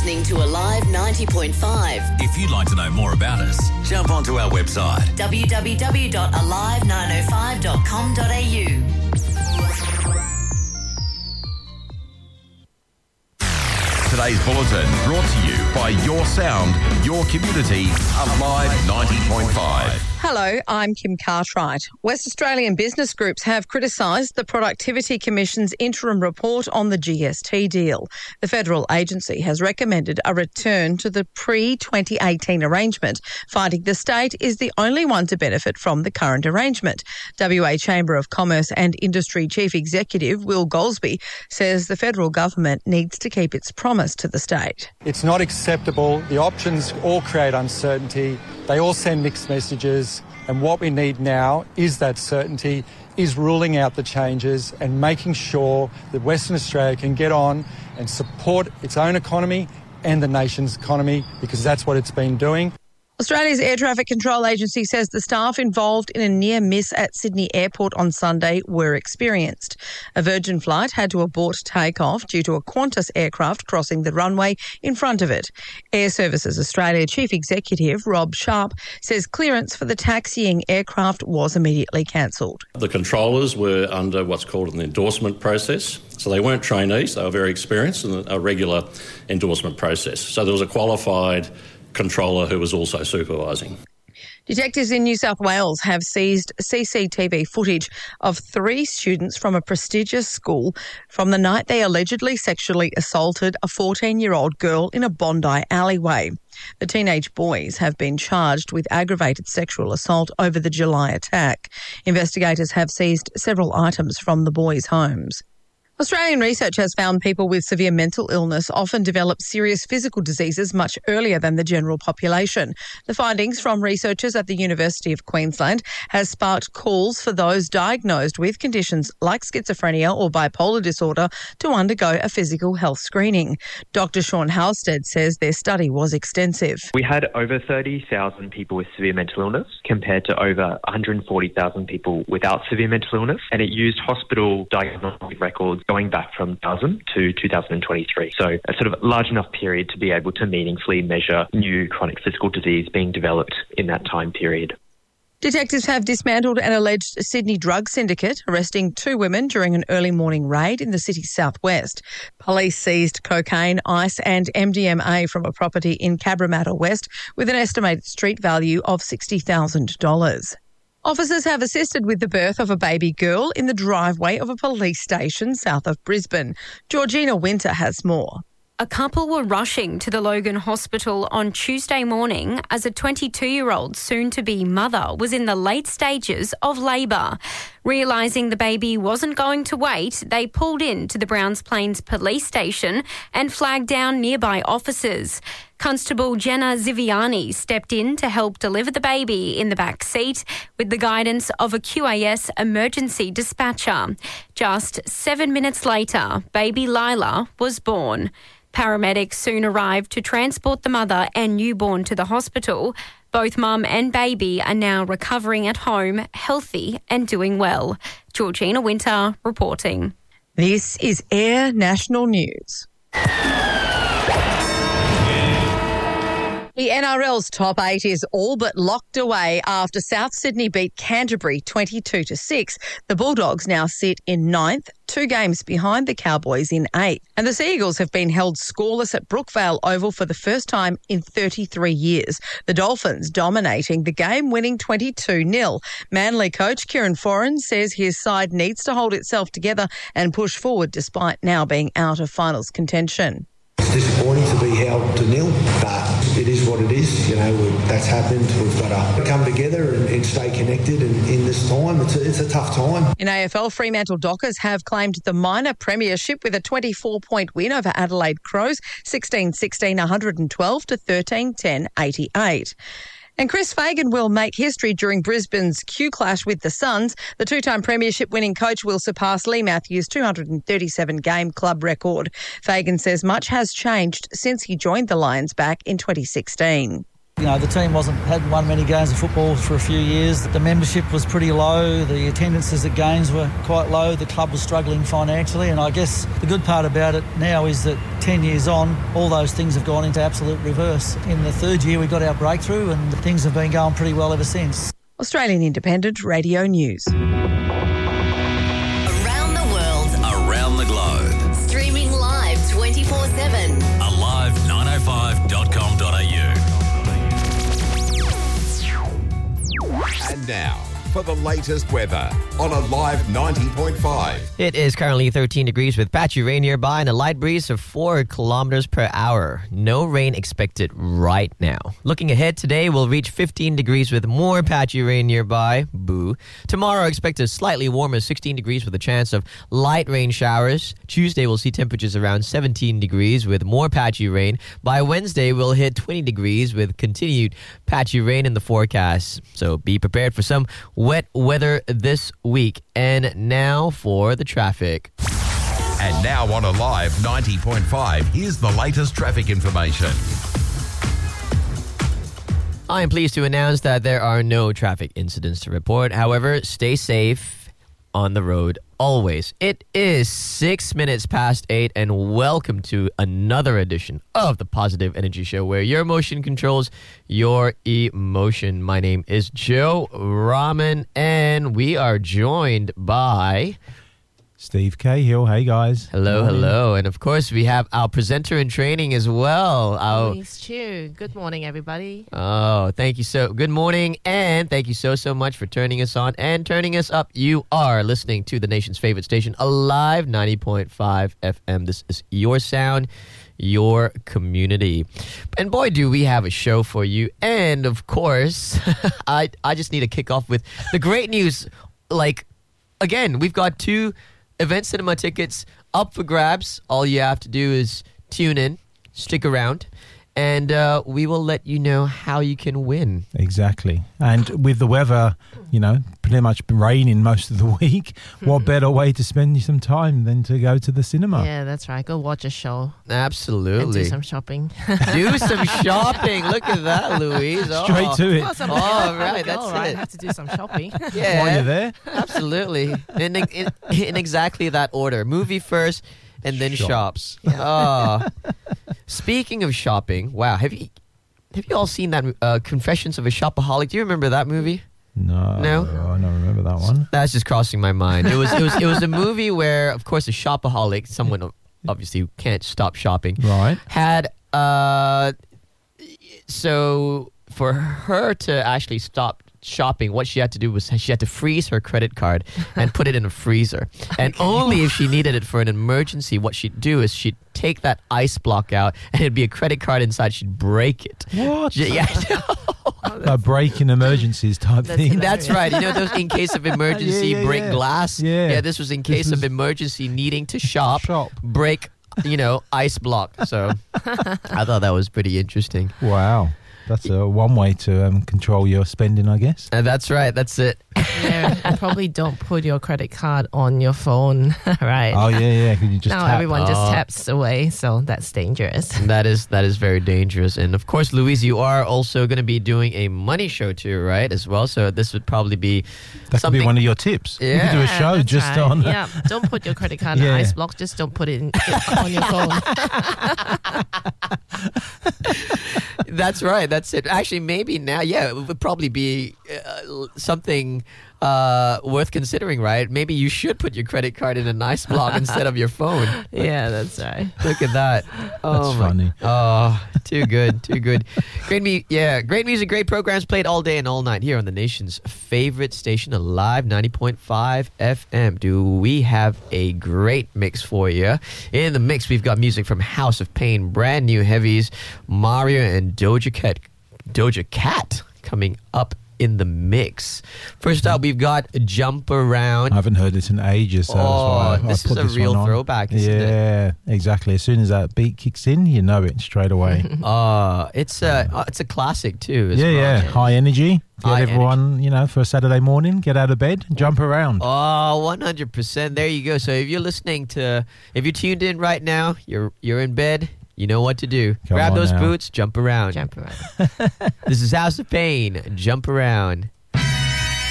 listening to Alive 90.5. If you'd like to know more about us, jump onto our website www.alive905.com.au. Today's bulletin brought to you by Your Sound, Your Community, Alive 90.5. Hello, I'm Kim Cartwright. West Australian business groups have criticised the Productivity Commission's interim report on the GST deal. The federal agency has recommended a return to the pre-2018 arrangement, finding the state is the only one to benefit from the current arrangement. WA Chamber of Commerce and Industry Chief Executive Will Goldsby says the federal government needs to keep its promise to the state. It's not acceptable. The options all create uncertainty. They all send mixed messages. And what we need now is that certainty, is ruling out the changes and making sure that Western Australia can get on and support its own economy and the nation's economy, because that's what it's been doing. Australia's Air Traffic Control Agency says the staff involved in a near miss at Sydney Airport on Sunday were experienced. A Virgin flight had to abort takeoff due to a Qantas aircraft crossing the runway in front of it. Air Services Australia Chief Executive Rob Sharp says clearance for the taxiing aircraft was immediately cancelled. The controllers were under what's called an endorsement process. So they weren't trainees, they were very experienced in a regular endorsement process. So there was a qualified controller who was also supervising. Detectives in New South Wales have seized CCTV footage of 3 students from a prestigious school from the night they allegedly sexually assaulted a 14-year-old girl in a Bondi alleyway. The teenage boys have been charged with aggravated sexual assault over the July attack. Investigators have seized several items from the boys' homes. Australian research has found people with severe mental illness often develop serious physical diseases much earlier than the general population. The findings from researchers at the University of Queensland has sparked calls for those diagnosed with conditions like schizophrenia or bipolar disorder to undergo a physical health screening. Dr. Sean Halstead says their study was extensive. We had over 30,000 people with severe mental illness compared to over 140,000 people without severe mental illness, and it used hospital diagnostic records going back from 2000 to 2023. So a sort of large enough period to be able to meaningfully measure new chronic physical disease being developed in that time period. Detectives have dismantled an alleged Sydney drug syndicate, arresting 2 women during an early morning raid in the city's southwest. Police seized cocaine, ice and MDMA from a property in Cabramatta West with an estimated street value of $60,000. Officers have assisted with the birth of a baby girl in the driveway of a police station south of Brisbane. Georgina Winter has more. A couple were rushing to the Logan Hospital on Tuesday morning as a 22-year-old soon-to-be mother was in the late stages of labour. Realising the baby wasn't going to wait, they pulled in to the Browns Plains police station and flagged down nearby officers. Constable Jenna Ziviani stepped in to help deliver the baby in the back seat with the guidance of a QAS emergency dispatcher. Just 7 minutes later, baby Lila was born. Paramedics soon arrived to transport the mother and newborn to the hospital. Both mum and baby are now recovering at home, healthy and doing well. Georgina Winter reporting. This is Air National News. The NRL's top 8 is all but locked away after South Sydney beat Canterbury 22-6. The Bulldogs now sit in 9th, 2 games behind the Cowboys in 8th. And the Sea Eagles have been held scoreless at Brookvale Oval for the first time in 33 years. The Dolphins dominating the game, winning 22-0. Manly coach Kieran Foran says his side needs to hold itself together and push forward despite now being out of finals contention. It's disappointing to be held to 0, but it is what it is. You know, that's happened. We've got to come together and stay connected. And in this time, it's a tough time. In AFL, Fremantle Dockers have claimed the minor premiership with a 24-point win over Adelaide Crows, 16-16, 112 to 13-10, 88. And Chris Fagan will make history during Brisbane's Q clash with the Suns. The 2-time premiership winning coach will surpass Lee Matthews' 237-game club record. Fagan says much has changed since he joined the Lions back in 2016. The team hadn't won many games of football for a few years. The membership was pretty low. The attendances at games were quite low. The club was struggling financially. And I guess the good part about it now is that 10 years on, all those things have gone into absolute reverse. In the third year, we got our breakthrough and things have been going pretty well ever since. Australian Independent Radio News. Around the world, Around the globe. streaming live 24/7. Alive905.com.au. And now, for the latest weather on Alive 90.5. It is currently 13 degrees with patchy rain nearby and a light breeze of 4 kilometers per hour. No rain expected right now. Looking ahead, today we'll reach 15 degrees with more patchy rain nearby. Boo. Tomorrow expect a slightly warmer 16 degrees with a chance of light rain showers. Tuesday we'll see temperatures around 17 degrees with more patchy rain. By Wednesday we'll hit 20 degrees with continued patchy rain in the forecast. So be prepared for some wet weather this week. And now for the traffic. And now on Alive 90.5, here's the latest traffic information. I am pleased to announce that there are no traffic incidents to report. However, stay safe on the road always. It is 6 minutes past 8 and welcome to another edition of the Positive Energy Show where your emotion controls your emotion. My name is Joe Rahman and we are joined by Steve Cahill. Hey, guys. Hello, hello. And of course, we have our presenter in training as well. Louise Chu. Good morning, everybody. Oh, thank you so. Good morning, and thank you so much for turning us on and turning us up. You are listening to the nation's favorite station, Alive 90.5 FM. This is your sound, your community. And boy, do we have a show for you. And of course, I just need to kick off with the great news. Again, we've got 2 Event Cinema tickets up for grabs. All you have to do is tune in, stick around, and we will let you know how you can win. Exactly. And with the weather, pretty much been raining most of the week, what better way to spend some time than to go to the cinema? Yeah, that's right. Go watch a show. Absolutely. And do some shopping. Do some shopping. Look at that, Louise. Straight to it. Right, that's it. I have to do some shopping. Yeah. While you're there? Absolutely. In exactly that order. Movie first and then shops. Yeah. Speaking of shopping, wow, have you all seen that Confessions of a Shopaholic? Do you remember that movie? No, I don't remember that one. That's just crossing my mind. It was a movie where, of course, a shopaholic, someone obviously who can't stop shopping, right, had so for her to actually stop shopping, what she had to do was she had to freeze her credit card and put it in a freezer. And only if she needed it for an emergency, what she'd do is she'd take that ice block out and it'd be a credit card inside. She'd break it. What? Yeah. A break in emergencies type thing. That's right. Those in case of emergency, break glass. Yeah. This was in case of emergency needing to shop. Break, ice block. So I thought that was pretty interesting. Wow. That's one way to control your spending, I guess. That's right. That's it. Yeah, and probably don't put your credit card on your phone, right? Oh, yeah. Because you just now tap. everyone just taps away, so that's dangerous. That is very dangerous. And of course, Louise, you are also going to be doing a money show too, right? As well. So this would probably be that could be one of your tips. Yeah. You could do a show just right. on. Yeah, don't put your credit card in ice block. Just don't put it on your phone. That's right. That's it. Actually, maybe now, it would probably be something worth considering, right? Maybe you should put your credit card in a nice block instead of your phone. Yeah, that's right. Look at that. That's funny. Oh, too good, too good. Great music, great programs played all day and all night here on the nation's favorite station, Alive 90.5 FM. Do we have a great mix for you? In the mix, we've got music from House of Pain, brand new heavies, Mario and Doja Cat coming up in the mix. First up, we've got Jump Around. I haven't heard this in ages. So this is a real throwback, isn't it? Yeah, exactly. As soon as that beat kicks in, you know it straight away. It's a classic too. Yeah. High energy. Get everyone, for a Saturday morning, get out of bed, jump around. Oh, 100%. There you go. So if you're tuned in right now, you're in bed, You know what to do. Come Grab on those now. boots, jump around. Jump around. This is House of Pain. Jump around.